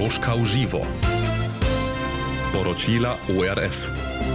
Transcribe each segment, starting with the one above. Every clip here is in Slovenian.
Koroška v živo. Poročila ORF.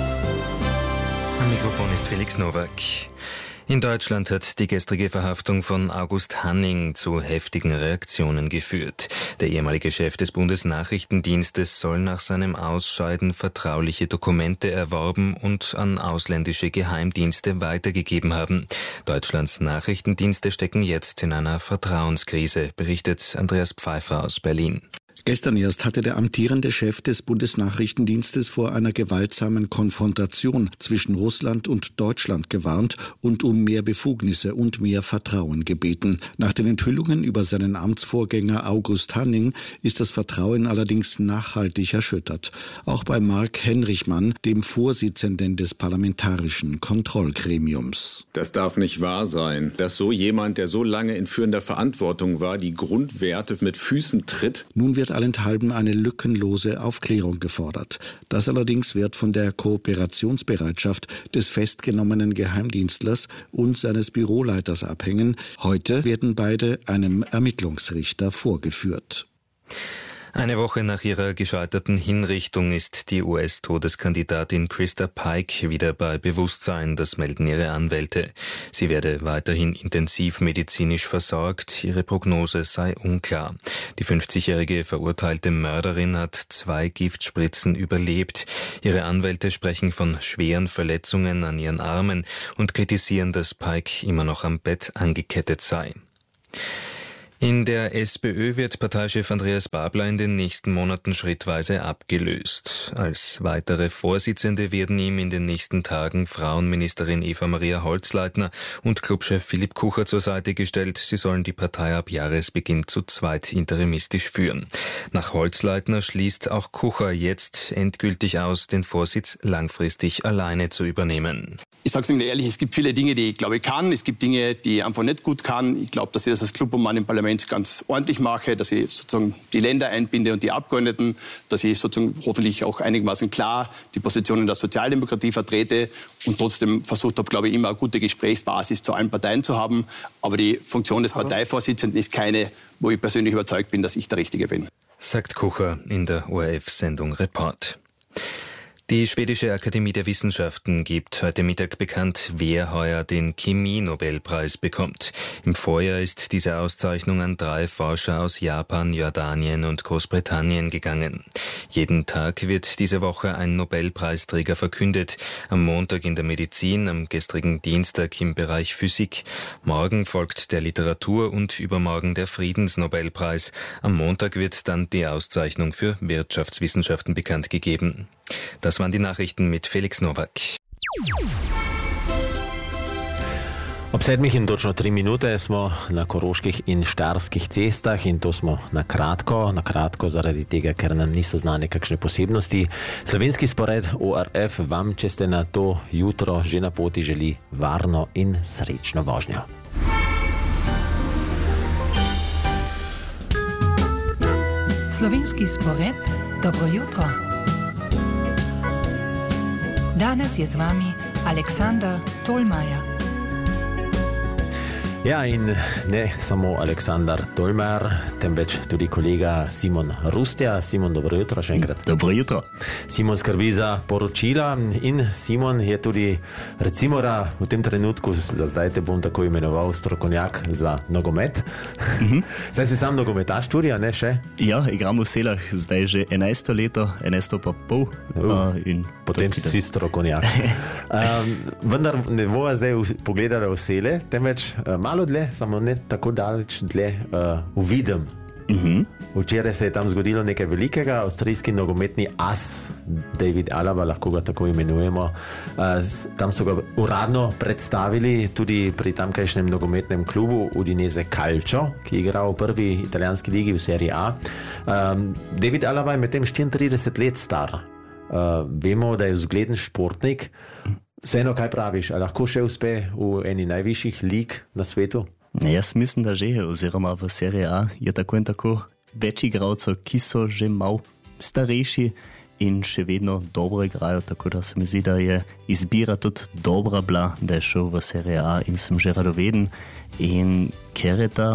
Am Mikrofon ist Felix Nowak. In Deutschland hat die gestrige Verhaftung von August Hanning zu heftigen Reaktionen geführt. Der ehemalige Chef des Bundesnachrichtendienstes soll nach seinem Ausscheiden vertrauliche Dokumente erworben und an ausländische Geheimdienste weitergegeben haben. Deutschlands Nachrichtendienste stecken jetzt in einer Vertrauenskrise, berichtet Andreas Pfeiffer aus Berlin. Gestern erst hatte der amtierende Chef des Bundesnachrichtendienstes vor einer gewaltsamen Konfrontation zwischen Russland und Deutschland gewarnt und um mehr Befugnisse und mehr Vertrauen gebeten. Nach den Enthüllungen über seinen Amtsvorgänger August Hanning ist das Vertrauen allerdings nachhaltig erschüttert. Auch bei Marc Henrichmann, dem Vorsitzenden des Parlamentarischen Kontrollgremiums. Das darf nicht wahr sein, dass so jemand, der so lange in führender Verantwortung war, die Grundwerte mit Füßen tritt. Nun wird allenthalben eine lückenlose Aufklärung gefordert. Das allerdings wird von der Kooperationsbereitschaft des festgenommenen Geheimdienstlers und seines Büroleiters abhängen. Heute werden beide einem Ermittlungsrichter vorgeführt. Eine Woche nach ihrer gescheiterten Hinrichtung ist die US-Todeskandidatin Krista Pike wieder bei Bewusstsein, das melden ihre Anwälte. Sie werde weiterhin intensivmedizinisch versorgt, ihre Prognose sei unklar. Die 50-jährige verurteilte Mörderin hat 2 Giftspritzen überlebt. Ihre Anwälte sprechen von schweren Verletzungen an ihren Armen und kritisieren, dass Pike immer noch am Bett angekettet sei. In der SPÖ wird Parteichef Andreas Babler in den nächsten Monaten schrittweise abgelöst. Als weitere Vorsitzende werden ihm in den nächsten Tagen Frauenministerin Eva-Maria Holzleitner und Clubchef Philipp Kucher zur Seite gestellt. Sie sollen die Partei ab Jahresbeginn zu zweit interimistisch führen. Nach Holzleitner schließt auch Kucher jetzt endgültig aus, den Vorsitz langfristig alleine zu übernehmen. Ich sage es Ihnen ehrlich, es gibt viele Dinge, die ich glaube ich kann. Es gibt Dinge, die ich einfach nicht gut kann. Ich glaube, dass ich das als Clubobmann im Parlament ganz ordentlich mache, dass ich sozusagen die Länder einbinde und die Abgeordneten, dass ich sozusagen hoffentlich auch einigermaßen klar die Positionen der Sozialdemokratie vertrete und trotzdem versucht habe, glaube ich, immer eine gute Gesprächsbasis zu allen Parteien zu haben. Aber die Funktion des Parteivorsitzenden ist keine, wo ich persönlich überzeugt bin, dass ich der Richtige bin. Sagt Kucher in der ORF-Sendung Report. Die Schwedische Akademie der Wissenschaften gibt heute Mittag bekannt, wer heuer den Chemie-Nobelpreis bekommt. Im Vorjahr ist diese Auszeichnung an 3 Forscher aus Japan, Jordanien und Großbritannien gegangen. Jeden Tag wird diese Woche ein Nobelpreisträger verkündet. Am Montag in der Medizin, am gestrigen Dienstag im Bereich Physik. Morgen folgt der Literatur- und übermorgen der Friedensnobelpreis. Am Montag wird dann die Auszeichnung für Wirtschaftswissenschaften bekannt gegeben. Das waren die Nachrichten mit Felix Nowak. Obsedmih in točno 3 minute smo na koroških in štajerskih cestah in to smo na kratko zaradi tega, ker nam niso znane kakšne posebnosti. Slovenski spored ORF vam, če ste na to jutro že na poti, želi varno in srečno vožnjo. Slovenski spored, dobro jutro. Danes je z vami Aleksandar Tolmajer. Ja, in ne samo Aleksandar Tolmajer, temveč tudi kolega Simon Rustja. Simon, dobro jutro še enkrat. Dobro jutro. Simon skrbi za poročila in Simon je tudi, recimo, v tem trenutku, za zdaj te bom tako imenoval, strokovnjak za nogomet. Zdaj si sam nogometaš tudi, a ne še? Ja, igram v Selah zdaj že 11 leto, 11 pa pol. Potem si strokovnjak. Vendar ne bova zdaj pogledala v Sele, temveč malo dlje, samo ne tako daleč dlje v Videm. Včeraj se je tam zgodilo nekaj velikega. Avstrijski nogometni as David Alaba, lahko ga tako imenujemo, tam so ga uradno predstavili tudi pri tamkajšnjem nogometnem klubu Udinese Calcio, ki igra v prvi italijanski ligi v Serie A. David Alaba je medtem 34 let star. Vemo, da je vzgleden športnik. Vseeno, kaj praviš? A lahko še uspe v eni najvišjih lig na svetu? Jaz mislim, da že, oziroma v Serie A je tako in tako več igralcev, ki so že malo starejši in še vedno dobro igrajo, tako da se mi zdi, da je izbira tudi dobra bila, da je šel v Serie A in sem že radoveden. In ker je ta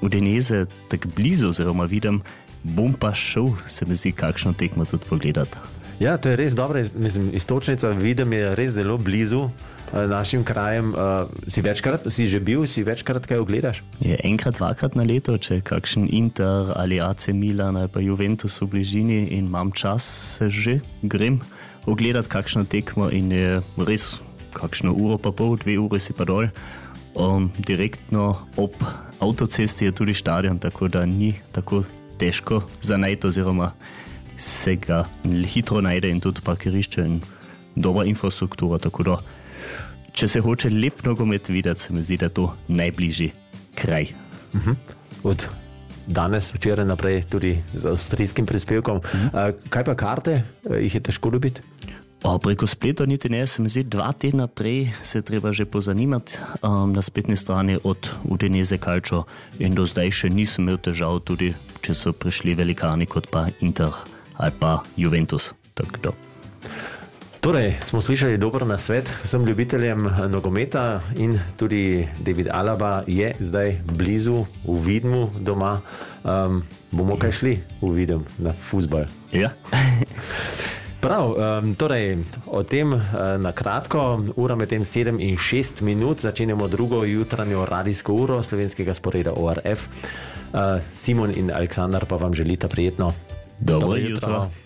Udinese tak blizu, oziroma vidim, bom pa šel, se mi zdi, kakšno tekmo tudi pogledati. Ja, to je res dobro. Mislim, istočnica vidim je res zelo blizu našim krajem. Si že bil, si večkrat kaj ogledaš? Je enkrat, dvakrat na leto, če kakšen Inter ali AC Milan ali pa Juventus v bližini in imam čas, se že grem ogledati kakšno tekmo in je res kakšno uro pa pol, 2 ure si pa dol. Direktno ob avtocesti je tudi stadion, tako da ni tako težko za najti, oziroma se ga hitro najde in tudi parkirišče in dobra infrastruktura, tako da če se hoče lep nogomet videti, se mi zdi, da je to najbližji kraj. Od danes, včeraj naprej tudi z avstrijskim prispevkom. Kaj pa karte? Jih je težko dobiti? Preko spleta niti ne, se mi zdi, 2 tedna prej se treba že pozanimati na spletni strani od Udinese Calcio in do zdaj še nisem imel težav, tudi če so prišli velikani kot pa Inter ali pa Juventus. Torej, smo slišali dober nasvet vsem ljubiteljem nogometa in tudi David Alaba je zdaj blizu v Vidmu doma. Bomo kaj šli v Videm na fuzbal? Ja. Prav, torej o tem na kratko, ura med tem 7 in 6 minut, začenjamo drugo jutranjo radijsko uro slovenskega sporeda ORF. Simon in Aleksandar pa vam želita prijetno dobro jutro.